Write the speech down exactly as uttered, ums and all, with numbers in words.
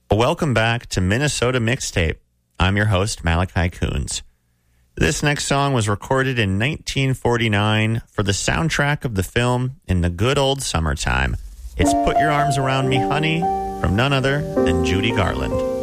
Welcome back to Minnesota Mixtape. I'm your host, Malachi Coons. This next song was recorded in nineteen forty-nine for the soundtrack of the film In the Good Old Summertime. It's Put Your Arms Around Me, Honey, from none other than Judy Garland.